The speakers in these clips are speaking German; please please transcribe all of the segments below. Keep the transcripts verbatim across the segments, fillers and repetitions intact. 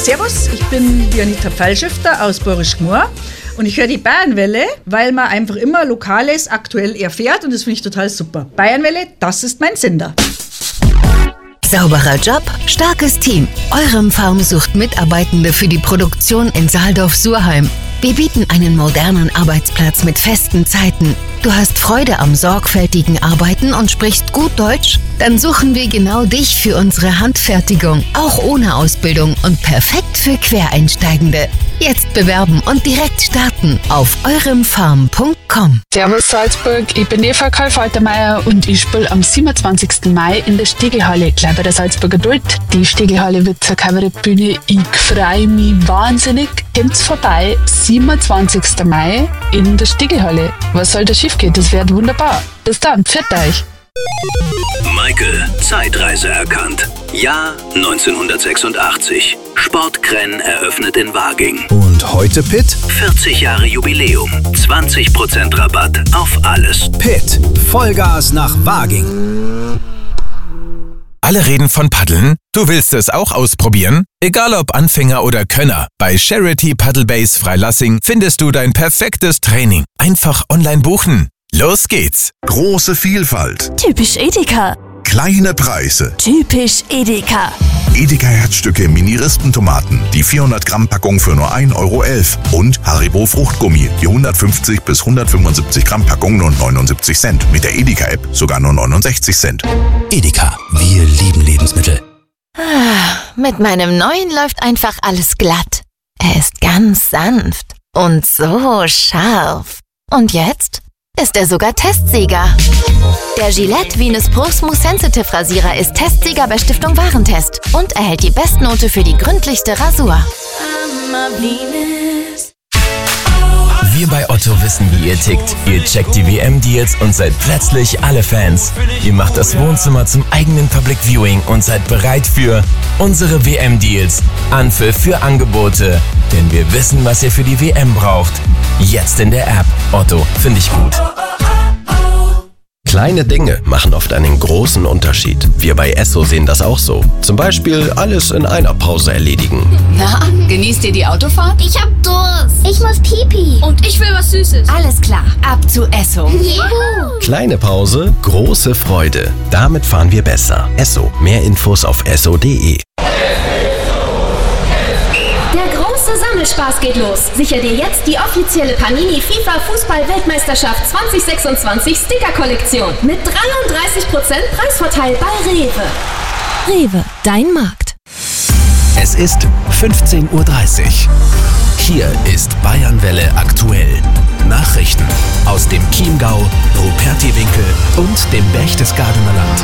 Servus, ich bin die Anita Pfeilschifter aus Borisch Gmor und ich höre die Bayernwelle, weil man einfach immer Lokales aktuell erfährt und das finde ich total super. Bayernwelle, das ist mein Sender. Sauberer Job, starkes Team. Eurem Farm sucht Mitarbeitende für die Produktion in Saaldorf-Surheim. Wir bieten einen modernen Arbeitsplatz mit festen Zeiten. Du hast Freude am sorgfältigen Arbeiten und sprichst gut Deutsch? Dann suchen wir genau dich für unsere Handfertigung, auch ohne Ausbildung und perfekt für Quereinsteigende. Jetzt bewerben und direkt starten auf euremfarm punkt com. Servus Salzburg, ich bin Eva Karl-Faltermeier und ich spiele am siebenundzwanzigsten Mai in der Stegelhalle, gleich bei der Salzburger Duld. Die Stegelhalle wird zur Kabarettbühne. Ich freue mich wahnsinnig. Kommt's vorbei, siebenundzwanzigsten Mai in der Stegelhalle. Was soll da schief gehen? Das wird wunderbar. Bis dann, pfiat euch. Michael, Zeitreise erkannt. Jahr neunzehnhundertsechsundachtzig. Sportkrenn eröffnet in Waging. Und heute Pitt? vierzig Jahre Jubiläum. zwanzig Prozent Rabatt auf alles. Pitt, Vollgas nach Waging. Alle reden von Paddeln? Du willst es auch ausprobieren? Egal ob Anfänger oder Könner, bei Charity Paddle Base Freilassing findest du dein perfektes Training. Einfach online buchen. Los geht's! Große Vielfalt. Typisch Edeka. Kleine Preise. Typisch Edeka. Edeka Herzstücke Mini-Rispentomaten, die vierhundert Gramm Packung für nur ein Euro elf. Und Haribo Fruchtgummi, die hundertfünfzig bis hundertfünfundsiebzig Gramm Packung nur neunundsiebzig Cent. Mit der Edeka-App sogar nur neunundsechzig Cent. Edeka, wir lieben Lebensmittel. Ah, mit meinem neuen läuft einfach alles glatt. Er ist ganz sanft und so scharf. Und jetzt ist er sogar Testsieger. Der Gillette Venus Pro Smooth Sensitive Rasierer ist Testsieger bei Stiftung Warentest und erhält die Bestnote für die gründlichste Rasur. Wir bei Otto wissen, wie ihr tickt. Ihr checkt die W M-Deals und seid plötzlich alle Fans. Ihr macht das Wohnzimmer zum eigenen Public Viewing und seid bereit für unsere W M-Deals. Anpfiff für Angebote. Denn wir wissen, was ihr für die W M braucht. Jetzt in der App. Otto, finde ich gut. Kleine Dinge machen oft einen großen Unterschied. Wir bei Esso sehen das auch so. Zum Beispiel alles in einer Pause erledigen. Na, genießt ihr die Autofahrt? Ich hab Durst. Ich muss Pipi. Und ich will was Süßes. Alles klar, ab zu Esso. Juhu. Kleine Pause, große Freude. Damit fahren wir besser. Esso. Mehr Infos auf esso punkt de. Spaß geht los. Sicher dir jetzt die offizielle Panini FIFA Fußball-Weltmeisterschaft zwanzig sechsundzwanzig Sticker-Kollektion mit dreiunddreißig Prozent Preisvorteil bei Rewe. Rewe, dein Markt. Es ist fünfzehn Uhr dreißig. Hier ist Bayernwelle aktuell. Nachrichten aus dem Chiemgau, Rupertiwinkel und dem Berchtesgadener Land.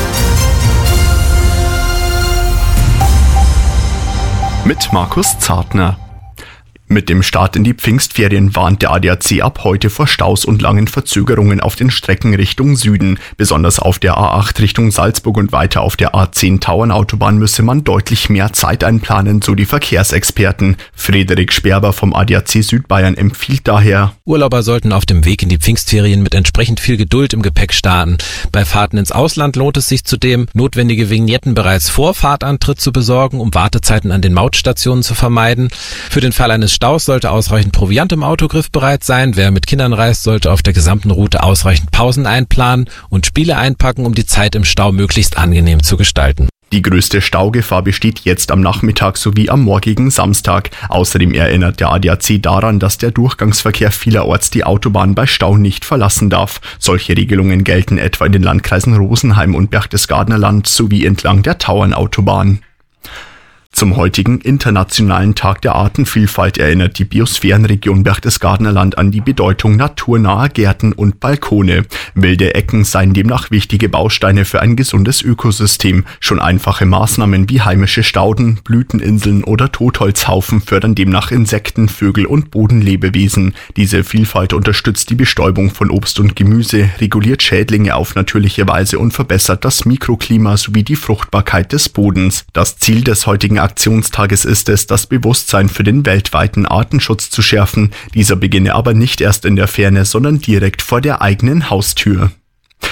Mit Markus Zartner. Mit dem Start in die Pfingstferien warnt der A D A C ab heute vor Staus und langen Verzögerungen auf den Strecken Richtung Süden. Besonders auf der A acht Richtung Salzburg und weiter auf der A zehn Tauernautobahn müsse man deutlich mehr Zeit einplanen, so die Verkehrsexperten. Frederik Sperber vom A D A C Südbayern empfiehlt daher: Urlauber sollten auf dem Weg in die Pfingstferien mit entsprechend viel Geduld im Gepäck starten. Bei Fahrten ins Ausland lohnt es sich zudem, notwendige Vignetten bereits vor Fahrtantritt zu besorgen, um Wartezeiten an den Mautstationen zu vermeiden. Für den Fall eines Staus sollte ausreichend Proviant im Autogriff bereit sein. Wer mit Kindern reist, sollte auf der gesamten Route ausreichend Pausen einplanen und Spiele einpacken, um die Zeit im Stau möglichst angenehm zu gestalten. Die größte Staugefahr besteht jetzt am Nachmittag sowie am morgigen Samstag. Außerdem erinnert der A D A C daran, dass der Durchgangsverkehr vielerorts die Autobahn bei Stau nicht verlassen darf. Solche Regelungen gelten etwa in den Landkreisen Rosenheim und Berchtesgadener Land sowie entlang der Tauernautobahn. Zum heutigen Internationalen Tag der Artenvielfalt erinnert die Biosphärenregion Berchtesgadener Land an die Bedeutung naturnaher Gärten und Balkone. Wilde Ecken seien demnach wichtige Bausteine für ein gesundes Ökosystem. Schon einfache Maßnahmen wie heimische Stauden, Blüteninseln oder Totholzhaufen fördern demnach Insekten, Vögel und Bodenlebewesen. Diese Vielfalt unterstützt die Bestäubung von Obst und Gemüse, reguliert Schädlinge auf natürliche Weise und verbessert das Mikroklima sowie die Fruchtbarkeit des Bodens. Das Ziel des heutigen Aktionstages ist es, das Bewusstsein für den weltweiten Artenschutz zu schärfen. Dieser beginne aber nicht erst in der Ferne, sondern direkt vor der eigenen Haustür.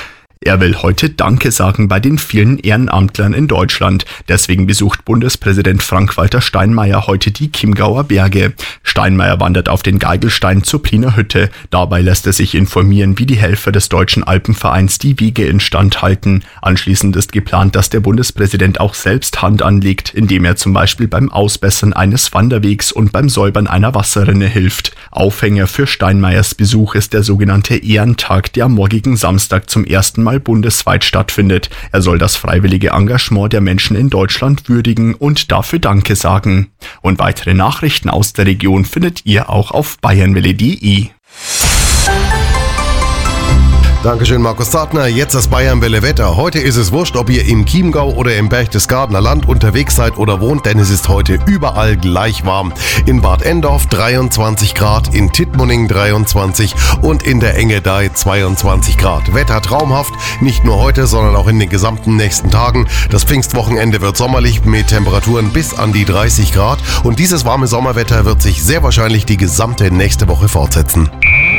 Er will heute Danke sagen bei den vielen Ehrenamtlern in Deutschland. Deswegen besucht Bundespräsident Frank-Walter Steinmeier heute die Chiemgauer Berge. Steinmeier wandert auf den Geigelstein zur Pliener Hütte. Dabei lässt er sich informieren, wie die Helfer des Deutschen Alpenvereins die Wege instand halten. Anschließend ist geplant, dass der Bundespräsident auch selbst Hand anlegt, indem er zum Beispiel beim Ausbessern eines Wanderwegs und beim Säubern einer Wasserrinne hilft. Aufhänger für Steinmeiers Besuch ist der sogenannte Ehrentag, der am morgigen Samstag zum ersten Mal bundesweit stattfindet. Er soll das freiwillige Engagement der Menschen in Deutschland würdigen und dafür Danke sagen. Und weitere Nachrichten aus der Region findet ihr auch auf bayernwelle punkt de. Dankeschön, Markus Zartner. Jetzt das Bayernwelle Wetter. Heute ist es wurscht, ob ihr im Chiemgau oder im Berchtesgadener Land unterwegs seid oder wohnt, denn es ist heute überall gleich warm. In Bad Endorf dreiundzwanzig Grad, in Tittmoning dreiundzwanzig und in der Engedei zweiundzwanzig Grad. Wetter traumhaft, nicht nur heute, sondern auch in den gesamten nächsten Tagen. Das Pfingstwochenende wird sommerlich mit Temperaturen bis an die dreißig Grad und dieses warme Sommerwetter wird sich sehr wahrscheinlich die gesamte nächste Woche fortsetzen.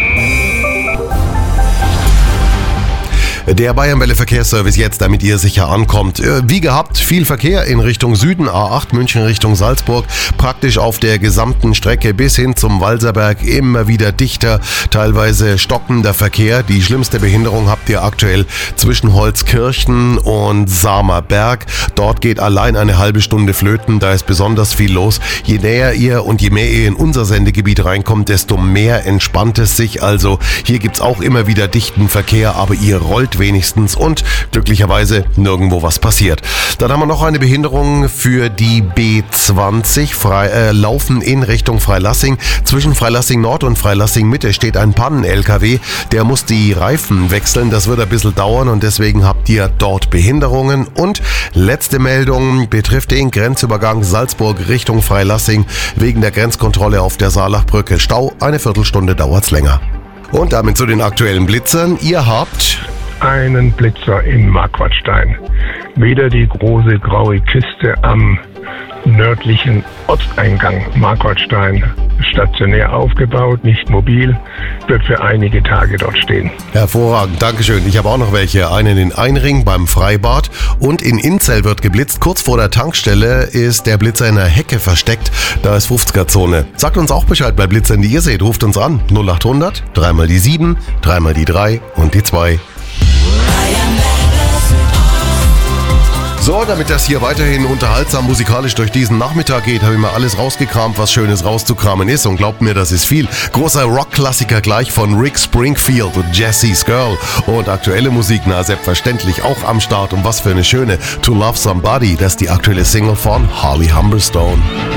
Der Bayernwelle Verkehrsservice jetzt, damit ihr sicher ankommt. Wie gehabt, viel Verkehr in Richtung Süden, A acht München Richtung Salzburg, praktisch auf der gesamten Strecke bis hin zum Walserberg, immer wieder dichter, teilweise stockender Verkehr. Die schlimmste Behinderung habt ihr aktuell zwischen Holzkirchen und Samerberg. Dort geht allein eine halbe Stunde flöten, da ist besonders viel los. Je näher ihr und je mehr ihr in unser Sendegebiet reinkommt, desto mehr entspannt es sich. Also hier gibt's auch immer wieder dichten Verkehr, aber ihr rollt wenigstens und glücklicherweise nirgendwo was passiert. Dann haben wir noch eine Behinderung für die B zwanzig, frei, äh, laufen in Richtung Freilassing. Zwischen Freilassing Nord und Freilassing Mitte steht ein Pannen-L K W, der muss die Reifen wechseln, das wird ein bisschen dauern und deswegen habt ihr dort Behinderungen. Und letzte Meldung betrifft den Grenzübergang Salzburg Richtung Freilassing wegen der Grenzkontrolle auf der Saalachbrücke. Stau, eine Viertelstunde dauert's länger. Und damit zu den aktuellen Blitzern. Ihr habt einen Blitzer in Marquardstein. Wieder die große graue Kiste am nördlichen Ortseingang Marquardstein stationär aufgebaut, nicht mobil, wird für einige Tage dort stehen. Hervorragend, Dankeschön. Ich habe auch noch welche. Einen in Einring beim Freibad und in Inzell wird geblitzt. Kurz vor der Tankstelle ist der Blitzer in einer Hecke versteckt. Da ist fünfziger-Zone. Sagt uns auch Bescheid bei Blitzern, die ihr seht. Ruft uns an. null acht hundert, dreimal die sieben, dreimal die drei und die zwei. So, damit das hier weiterhin unterhaltsam musikalisch durch diesen Nachmittag geht, habe ich mal alles rausgekramt, was Schönes rauszukramen ist. Und glaubt mir, das ist viel. Großer Rockklassiker gleich von Rick Springfield und Jessie's Girl. Und aktuelle Musik, na selbstverständlich auch am Start. Und was für eine schöne To Love Somebody, das ist die aktuelle Single von Holly Humberstone.